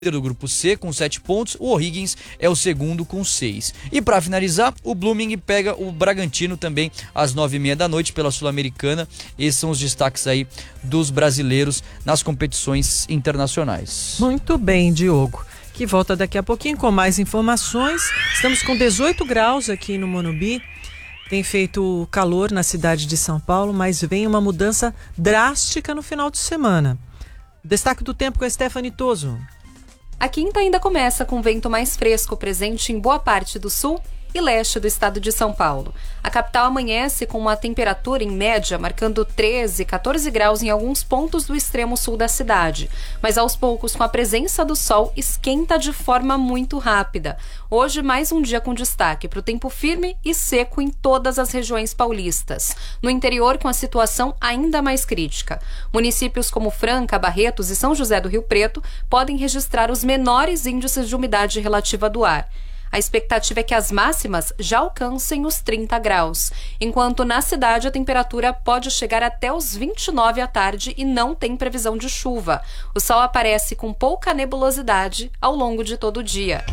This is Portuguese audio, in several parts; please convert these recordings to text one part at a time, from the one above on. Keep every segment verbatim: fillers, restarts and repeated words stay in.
do grupo C com sete pontos, o O'Higgins é o segundo com seis. E para finalizar, o Blooming pega o Bragantino também às nove e meia da noite pela Sul-Americana. Esses são os destaques aí dos brasileiros nas competições internacionais. Muito bem, Diogo, que volta daqui a pouquinho com mais informações. Estamos com dezoito graus aqui no Morumbi. Tem feito calor na cidade de São Paulo, mas vem uma mudança drástica no final de semana. Destaque do tempo com a Stephanie Toso. A quinta ainda começa com vento mais fresco presente em boa parte do sul e leste do estado de São Paulo. A capital amanhece com uma temperatura em média marcando treze, quatorze graus em alguns pontos do extremo sul da cidade. Mas aos poucos, com a presença do sol, esquenta de forma muito rápida. Hoje, mais um dia com destaque para o tempo firme e seco em todas as regiões paulistas. No interior, com a situação ainda mais crítica. Municípios como Franca, Barretos e São José do Rio Preto podem registrar os menores índices de umidade relativa do ar. A expectativa é que as máximas já alcancem os trinta graus, enquanto na cidade a temperatura pode chegar até os vinte e nove à tarde e não tem previsão de chuva. O sol aparece com pouca nebulosidade ao longo de todo o dia.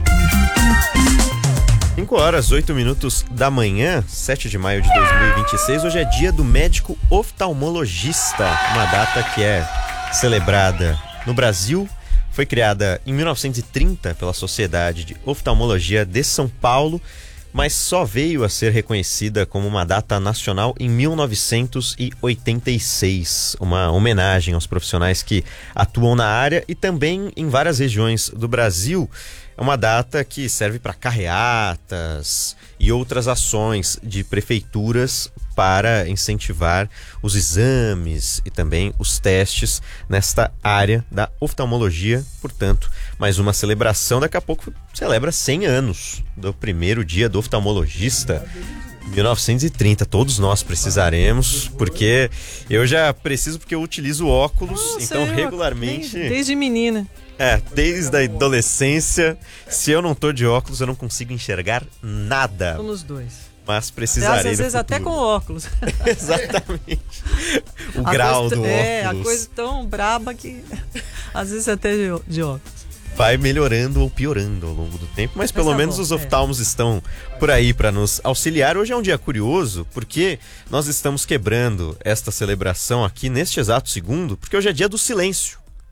cinco horas, oito minutos da manhã, sete de maio de dois mil e vinte e seis. Hoje é dia do médico oftalmologista, uma data que é celebrada no Brasil. Foi criada em mil novecentos e trinta pela Sociedade de Oftalmologia de São Paulo, mas só veio a ser reconhecida como uma data nacional em mil novecentos e oitenta e seis. Uma homenagem aos profissionais que atuam na área e também em várias regiões do Brasil. É uma data que serve para carreatas e outras ações de prefeituras para incentivar os exames e também os testes nesta área da oftalmologia. Portanto, mais uma celebração. Daqui a pouco celebra cem anos do primeiro dia do oftalmologista. mil novecentos e trinta, todos nós precisaremos, porque eu já preciso porque eu utilizo óculos, Nossa, então eu, regularmente... Desde, desde menina. É, desde a adolescência, se eu não tô de óculos, eu não consigo enxergar nada. Somos dois. Mas precisarei. Aliás, às vezes até com óculos. Exatamente. O a grau coisa, do é, óculos. É, a coisa tão braba que às vezes até de, de óculos. Vai melhorando ou piorando ao longo do tempo, mas, mas pelo tá menos bom, os oftalmos é. estão por aí para nos auxiliar. Hoje é um dia curioso, porque nós estamos quebrando esta celebração aqui neste exato segundo, porque hoje é dia do silêncio.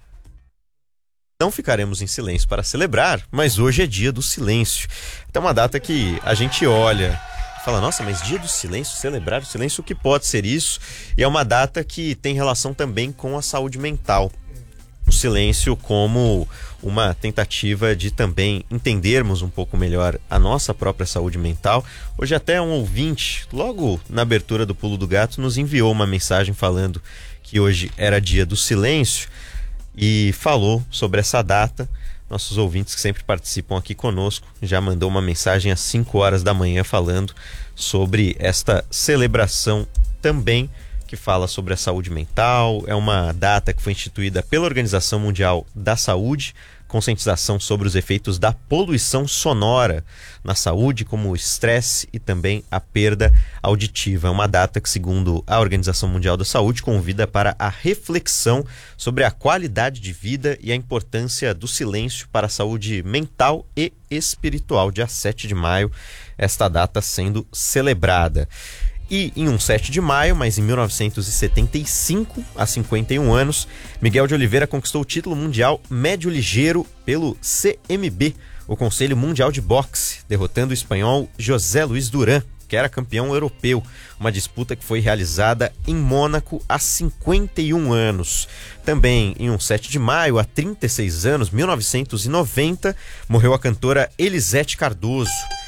Não ficaremos em silêncio para celebrar, mas hoje é dia do silêncio. Então uma data que a gente olha e fala, nossa, mas dia do silêncio, celebrar o silêncio, o que pode ser isso? E é uma data que tem relação também com a saúde mental. O silêncio como uma tentativa de também entendermos um pouco melhor a nossa própria saúde mental. Hoje até um ouvinte, logo na abertura do Pulo do Gato, nos enviou uma mensagem falando que hoje era dia do silêncio e falou sobre essa data. Nossos ouvintes que sempre participam aqui conosco já mandou uma mensagem às cinco horas da manhã falando sobre esta celebração também, que fala sobre a saúde mental. É uma data que foi instituída pela Organização Mundial da Saúde, conscientização sobre os efeitos da poluição sonora na saúde, como o estresse e também a perda auditiva. É uma data que, segundo a Organização Mundial da Saúde, convida para a reflexão sobre a qualidade de vida e a importância do silêncio para a saúde mental e espiritual. Dia sete de maio, esta data sendo celebrada. E em um sete de maio, mas em mil novecentos e setenta e cinco, há cinquenta e um anos, Miguel de Oliveira conquistou o título mundial médio ligeiro pelo C M B, o Conselho Mundial de Boxe, derrotando o espanhol José Luiz Duran, que era campeão europeu. Uma disputa que foi realizada em Mônaco há cinquenta e um anos. Também em um sete de maio, há trinta e seis anos, mil novecentos e noventa, morreu a cantora Elisete Cardoso.